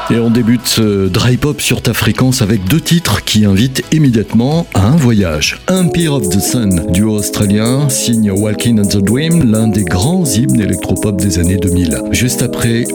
Et on débute ce dry pop sur ta fréquence avec deux titres qui invitent immédiatement à un voyage. Empire of the Sun, duo australien, signe Walking on the Dream, l'un des grands hymnes électropop des années 2000. Juste après,